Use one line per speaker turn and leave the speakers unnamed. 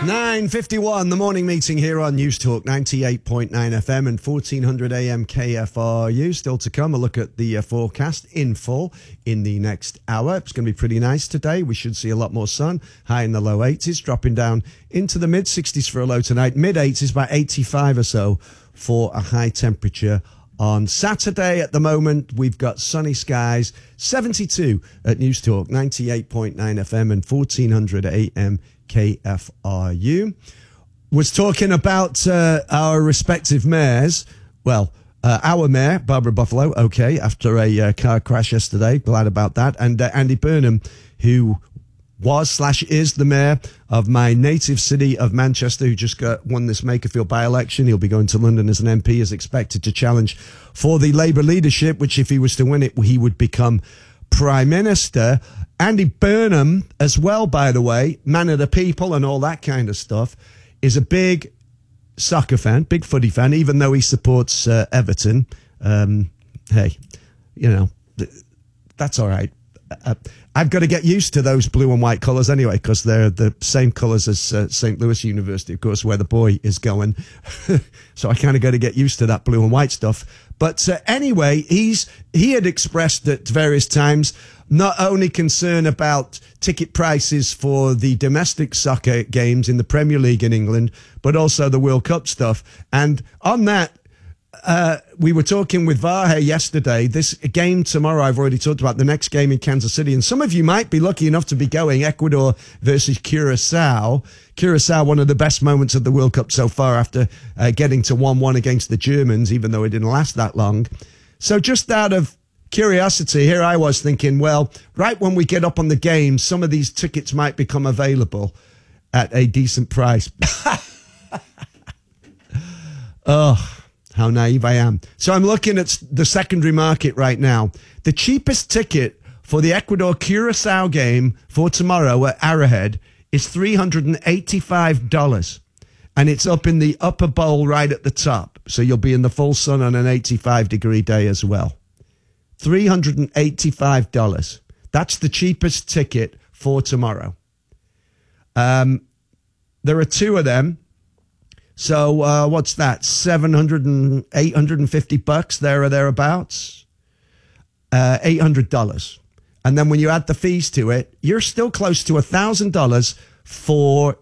9:51, the morning meeting here on News Talk 98.9 FM and 1400 AM KFRU. Still to come, a look at the forecast in full in the next hour. It's going to be pretty nice today. We should see a lot more sun, high in the low 80s, dropping down into the mid-60s for a low tonight, mid-80s by 85 or so for a high temperature on Saturday. At the moment, we've got sunny skies, 72 at News Talk 98.9 FM and 1400 AM KFRU. Was talking about our respective mayors. Well, our mayor, Barbara Buffalo, okay, after a car crash yesterday, glad about that. And Andy Burnham, who was/is the mayor of my native city of Manchester, who just won this Makerfield by-election. He'll be going to London as an MP, is expected to challenge for the Labour leadership, which if he was to win it, he would become Prime Minister. Andy Burnham, as well, by the way, man of the people and all that kind of stuff, is a big soccer fan, big footy fan, even though he supports Everton. Hey, you know, that's all right. I've got to get used to those blue and white colours anyway, because they're the same colours as St. Louis University, of course, where the boy is going. So I kind of got to get used to that blue and white stuff. But anyway, he had expressed at various times not only concern about ticket prices for the domestic soccer games in the Premier League in England, but also the World Cup stuff. And on that, we were talking with Vahe yesterday. This game tomorrow, I've already talked about the next game in Kansas City. And some of you might be lucky enough to be going Ecuador versus Curacao. Curacao, one of the best moments of the World Cup so far after getting to 1-1 against the Germans, even though it didn't last that long. So just out of curiosity, here I was thinking, well, right when we get up on the game, some of these tickets might become available at a decent price. Oh, how naive I am. So I'm looking at the secondary market right now. The cheapest ticket for the Ecuador-Curacao game for tomorrow at Arrowhead is $385. And it's up in the upper bowl right at the top. So you'll be in the full sun on an 85-degree day as well. $385. That's the cheapest ticket for tomorrow. There are two of them. So what's that? $700 and $850 there or thereabouts. $800. And then when you add the fees to it, you're still close to $1,000 for